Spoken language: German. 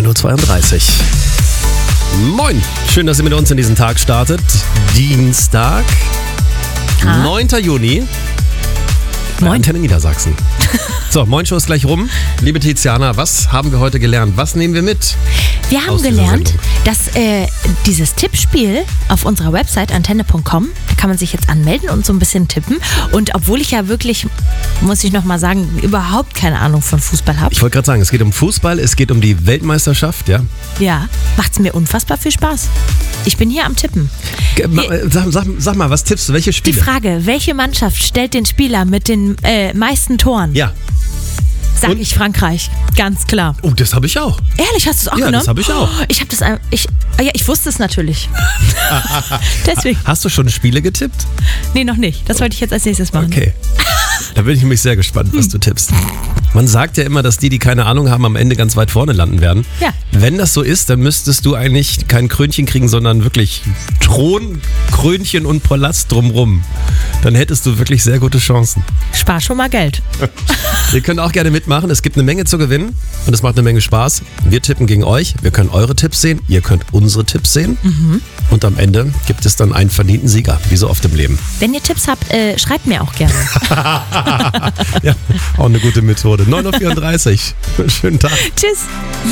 9.32 Uhr. Moin, schön, dass ihr mit uns in diesen Tag startet. Dienstag, 9. Juni. Moin. Antenne Niedersachsen. So, Moin Show ist gleich rum. Liebe Tiziana, was haben wir heute gelernt? Was nehmen wir mit? Wir haben aus dieser gelernt, Sendung? dass dieses Tippspiel auf unserer Website antenne.com, da kann man sich jetzt anmelden und so ein bisschen tippen. Und obwohl ich ja wirklich, muss ich nochmal sagen, überhaupt keine Ahnung von Fußball habe, Ich wollte gerade sagen, es geht um Fußball, es geht um die Weltmeisterschaft, ja? ja, macht es mir unfassbar viel Spaß. Ich bin hier am Tippen. Sag mal, was tippst du? Welche Die Spiele? Frage, welche Mannschaft stellt den Spieler mit den meisten Toren? Ja. Sag und? ich Frankreich, ganz klar. Oh, das habe ich auch. Ehrlich, hast du es auch Ja, genommen? das habe ich auch. Ich habe das, ich wusste es natürlich. Deswegen. Hast du schon Spiele getippt? Nee, noch nicht. Das wollte ich jetzt als nächstes machen. Okay. Da bin ich nämlich sehr gespannt, was du tippst. Man sagt ja immer, dass die keine Ahnung haben, am Ende ganz weit vorne landen werden. Ja. Wenn das so ist, dann müsstest du eigentlich kein Krönchen kriegen, sondern wirklich Thron, Krönchen und Palast drumrum. Dann hättest du wirklich sehr gute Chancen. Spar schon mal Geld. Ihr könnt auch gerne mitmachen. Es gibt eine Menge zu gewinnen und es macht eine Menge Spaß. Wir tippen gegen euch. Wir können eure Tipps sehen. Ihr könnt unsere Tipps sehen. Und am Ende gibt es dann einen verdienten Sieger, wie so oft im Leben. Wenn ihr Tipps habt, schreibt mir auch gerne. Ja, auch eine gute Methode. 9.34 Uhr. Schönen Tag. Tschüss.